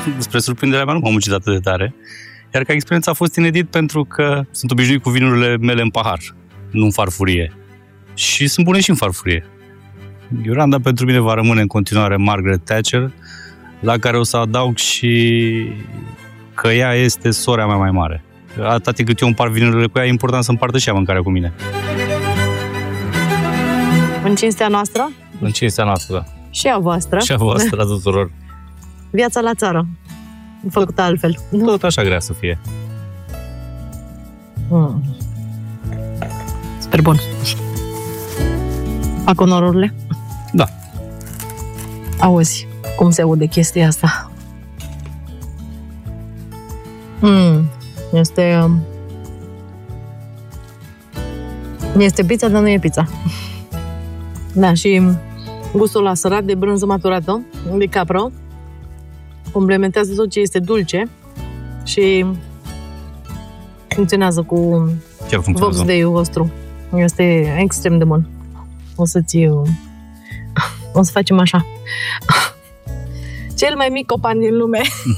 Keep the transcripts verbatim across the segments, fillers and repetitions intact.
spre surprinderea mea, nu m-am muncit atât de tare. Iar ca experiență a fost inedit pentru că sunt obișnuit cu vinurile mele în pahar, nu în farfurie. Și sunt bune și în farfurie. Ioranda pentru mine va rămâne în continuare Margaret Thatcher, la care o să adaug și că ea este sora mea mai mare. Atâta timp cât eu împart vinurile cu ea, e important să împartă și ea mâncarea cu mine. În cinstea noastră? În cinstea noastră, da. Și a voastră. Și a voastră, a tuturor. Viața la țară, făcută altfel. Tot așa grea să fie. Mm. Super bun. Fac onorurile? Da. Auzi, cum se aude chestia asta? Mm. Este... Este pizza, dar nu e pizza. Da, și gustul la sărat de brânză maturată, de capră, complementează tot ce este dulce și funcționează cu Vox Dei-ul vostru. Este extrem de bun. O să-ți... O să facem așa. Cel mai mic copan din lume.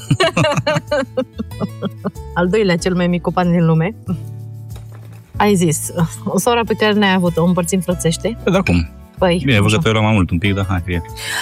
Al doilea cel mai mic copan din lume. Ai zis, o sora pe care ne-ai avut-o, o împărțim frățește. Dar cum? Păi, bine, văd că te-ai luat mai mult un pic, dar hai, fie.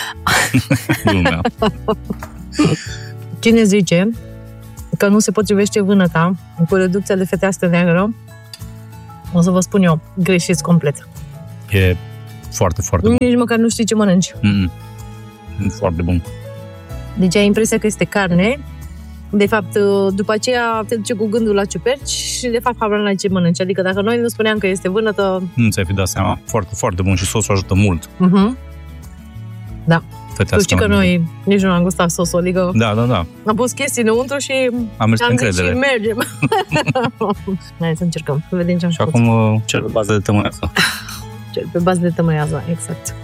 Cine zice că nu se potrivește vânăta cu reducția de fetească neagră, o să vă spun eu, greșiți complet. E foarte, foarte bun. Nici măcar nu știi ce mănânci. Mm-mm. Foarte bun. Deci ai impresia că este carne, de fapt, după aceea te duce cu gândul la ciuperci și de fapt habar n-ai ce mănânci. Adică dacă noi nu spuneam că este vânătă... Nu ți-ai fi dat seama. Foarte, foarte bun și sosul ajută mult. Uh-huh. Da. Fetească, tu știi că noi nici nu am gustat sosul, adică... Da, da, da. Am pus chestii înăuntru și am mers am în zis credere. Și mergem. Hai să încercăm, să vedem ce am și făcut. acum cel pe bază de tămâiază. Cel pe bază de tămâiază, exact.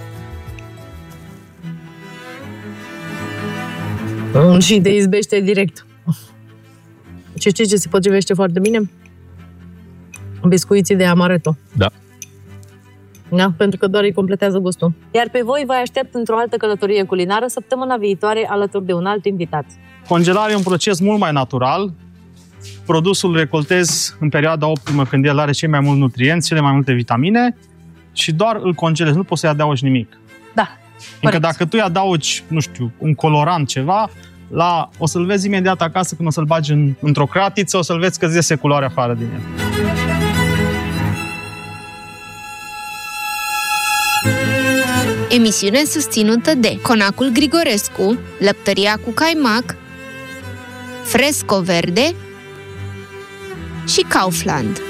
Și te izbește direct. Și știi ce se potrivește foarte bine? Biscuiții de amaretto. Da. Da, pentru că doar îi completează gustul. Iar pe voi vă aștept într-o altă călătorie culinară săptămâna viitoare alături de un alt invitat. Congelarea e un proces mult mai natural. Produsul recoltezi în perioada optimă când el are cei mai mulți nutrienți, cele mai multe vitamine și doar îl congelezi, nu poți să-i adaugi nimic. Da. Încă dacă tu îi adaugi, nu știu, un colorant, ceva, la, o să-l vezi imediat acasă când o să-l bagi în, într-o cratiță, o să-l vezi că îți iese culoarea afară din el. Emisiune susținută de Conacul Grigorescu, Lăptăria cu Caimac, Fresco Verde și Kaufland.